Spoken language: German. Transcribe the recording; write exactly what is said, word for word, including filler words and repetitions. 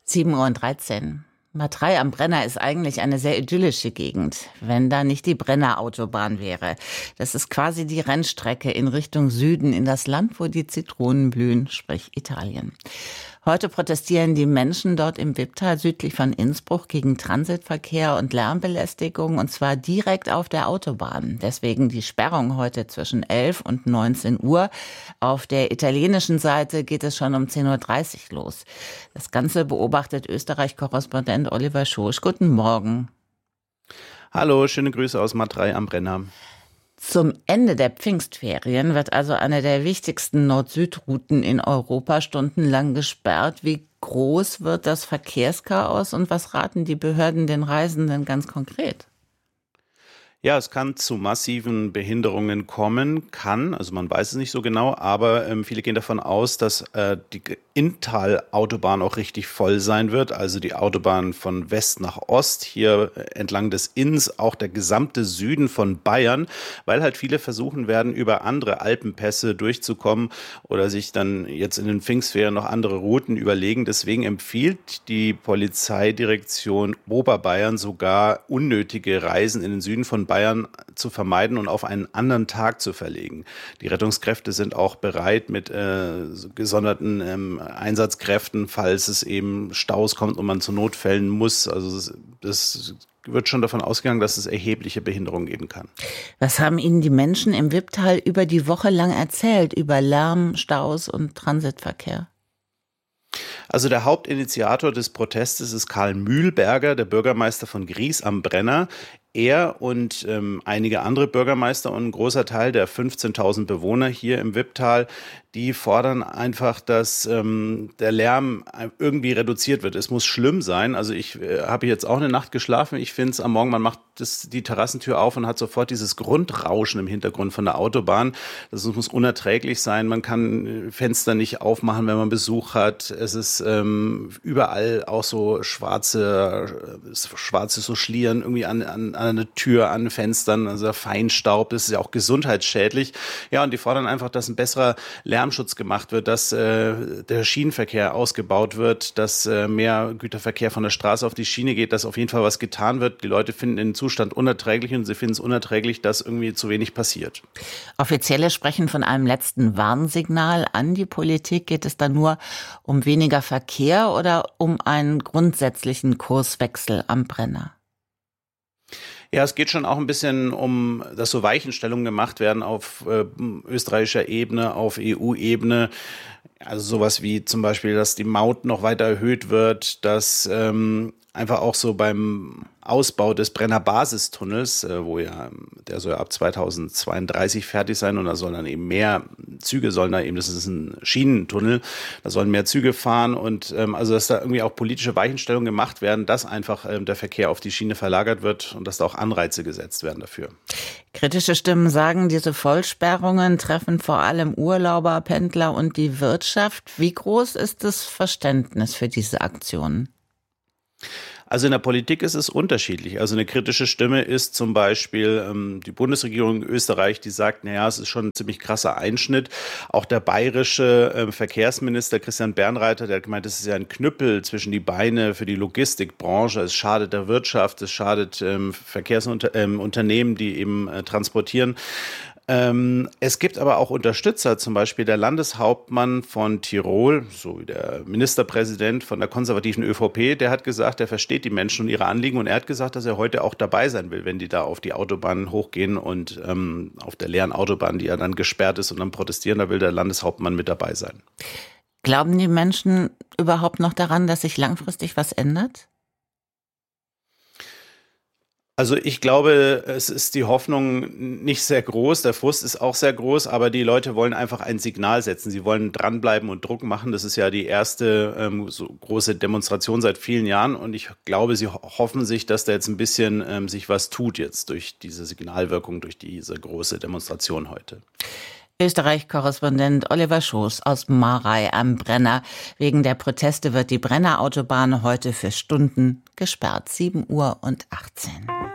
sieben Uhr dreizehn. Matrei am Brenner ist eigentlich eine sehr idyllische Gegend, wenn da nicht die Brenner-Autobahn wäre. Das ist quasi die Rennstrecke in Richtung Süden, in das Land, wo die Zitronen blühen, sprich Italien. Heute protestieren die Menschen dort im Wipptal südlich von Innsbruck gegen Transitverkehr und Lärmbelästigung, und zwar direkt auf der Autobahn. Deswegen die Sperrung heute zwischen elf und neunzehn Uhr. Auf der italienischen Seite geht es schon um zehn Uhr dreißig los. Das Ganze beobachtet Österreich-Korrespondent Oliver Schosch. Guten Morgen. Hallo, schöne Grüße aus Matrei am Brenner. Zum Ende der Pfingstferien wird also eine der wichtigsten Nord-Süd-Routen in Europa stundenlang gesperrt. Wie groß wird das Verkehrschaos und was raten die Behörden den Reisenden ganz konkret? Ja, es kann zu massiven Behinderungen kommen, kann, also man weiß es nicht so genau, aber ähm, viele gehen davon aus, dass äh, die Inntal-Autobahn auch richtig voll sein wird, also die Autobahn von West nach Ost, hier entlang des Inns, auch der gesamte Süden von Bayern, weil halt viele versuchen werden, über andere Alpenpässe durchzukommen oder sich dann jetzt in den Pfingstferien noch andere Routen überlegen. Deswegen empfiehlt die Polizeidirektion Oberbayern sogar, unnötige Reisen in den Süden von Bayern zu vermeiden und auf einen anderen Tag zu verlegen. Die Rettungskräfte sind auch bereit mit äh, gesonderten ähm, Einsatzkräften, falls es eben Staus kommt und man zu Notfällen muss. Also das, das wird schon davon ausgegangen, dass es erhebliche Behinderungen geben kann. Was haben Ihnen die Menschen im Wipptal über die Woche lang erzählt, über Lärm, Staus und Transitverkehr? Also der Hauptinitiator des Protestes ist Karl Mühlberger, der Bürgermeister von Gries am Brenner. Er und ähm, einige andere Bürgermeister und ein großer Teil der fünfzehntausend Bewohner hier im Wipptal, die fordern einfach, dass ähm, der Lärm irgendwie reduziert wird. Es muss schlimm sein. Also ich äh, habe jetzt auch eine Nacht geschlafen. Ich finde es am Morgen, man macht das, die Terrassentür auf und hat sofort dieses Grundrauschen im Hintergrund von der Autobahn. Das muss unerträglich sein. Man kann Fenster nicht aufmachen, wenn man Besuch hat. Es ist ähm, überall auch so schwarze, schwarze so Schlieren irgendwie an, an, an der Tür, an den Fenstern, also Feinstaub. Das ist ja auch gesundheitsschädlich. Ja, und die fordern einfach, dass ein besserer Lärmschutz gemacht wird, dass äh, der Schienenverkehr ausgebaut wird, dass äh, mehr Güterverkehr von der Straße auf die Schiene geht, dass auf jeden Fall was getan wird. Die Leute finden den Zustand unerträglich und sie finden es unerträglich, dass irgendwie zu wenig passiert. Offizielle sprechen von einem letzten Warnsignal an die Politik. Geht es da nur um weniger Verkehr oder um einen grundsätzlichen Kurswechsel am Brenner? Ja, es geht schon auch ein bisschen um, dass so Weichenstellungen gemacht werden auf äh, österreichischer Ebene, auf E U-Ebene. Also sowas wie zum Beispiel, dass die Maut noch weiter erhöht wird, dass ähm, einfach auch so beim Ausbau des Brenner Basistunnels, äh, wo ja, der soll ja ab zweitausendzweiunddreißig fertig sein und da sollen dann eben mehr Züge sollen da eben, das ist ein Schienentunnel, da sollen mehr Züge fahren und ähm, also, dass da irgendwie auch politische Weichenstellungen gemacht werden, dass einfach ähm, der Verkehr auf die Schiene verlagert wird und dass da auch Anreize gesetzt werden dafür. Kritische Stimmen sagen, diese Vollsperrungen treffen vor allem Urlauber, Pendler und die Wirtschaft. Wie groß ist das Verständnis für diese Aktionen? Also in der Politik ist es unterschiedlich. Also eine kritische Stimme ist zum Beispiel ähm, die Bundesregierung in Österreich, die sagt, naja, es ist schon ein ziemlich krasser Einschnitt. Auch der bayerische äh, Verkehrsminister Christian Bernreiter, der hat gemeint, es ist ja ein Knüppel zwischen die Beine für die Logistikbranche. Es schadet der Wirtschaft, es schadet ähm, Verkehrsunternehmen, ähm, die eben äh, transportieren. Ähm, es gibt aber auch Unterstützer, zum Beispiel der Landeshauptmann von Tirol, so wie der Ministerpräsident von der konservativen ÖVP, der hat gesagt, er versteht die Menschen und ihre Anliegen und er hat gesagt, dass er heute auch dabei sein will, wenn die da auf die Autobahn hochgehen und ähm, auf der leeren Autobahn, die ja dann gesperrt ist und dann protestieren, da will der Landeshauptmann mit dabei sein. Glauben die Menschen überhaupt noch daran, dass sich langfristig was ändert? Also ich glaube, es ist die Hoffnung nicht sehr groß, der Frust ist auch sehr groß, aber die Leute wollen einfach ein Signal setzen. Sie wollen dranbleiben und Druck machen. Das ist ja die erste ähm, so große Demonstration seit vielen Jahren und ich glaube, sie hoffen sich, dass da jetzt ein bisschen ähm, sich was tut jetzt durch diese Signalwirkung, durch diese große Demonstration heute. Österreich-Korrespondent Oliver Schoß aus Marei am Brenner. Wegen der Proteste wird die Brenner Autobahn heute für Stunden gesperrt. sieben Uhr achtzehn.